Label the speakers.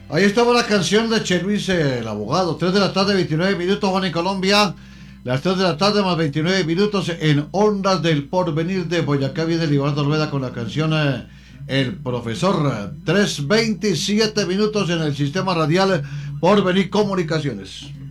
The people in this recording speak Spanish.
Speaker 1: Ahí estaba la canción de Che Luis, el abogado. 3 de la tarde, 29 minutos, Juan, en Colombia. Las 3 de la tarde más 29 minutos en Ondas del Porvenir de Boyacá. Viene Libardo Rueda con la canción El Profesor. 3:27 minutos en el sistema radial Porvenir Comunicaciones.